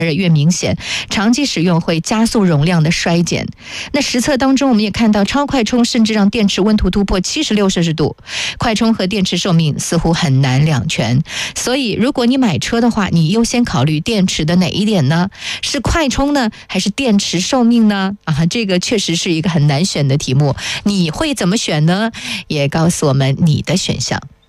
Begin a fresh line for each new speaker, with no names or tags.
越明显，长期使用会加速容量的衰减。那实测当中，我们也看到超快充甚至让电池温度突破76摄氏度，快充和电池寿命似乎很难两全。所以如果你买车的话，你优先考虑电池的哪一点呢？是快充呢，还是电池寿命呢？这个确实是一个很难选的题目，你会怎么选呢？也告诉我们你的选项。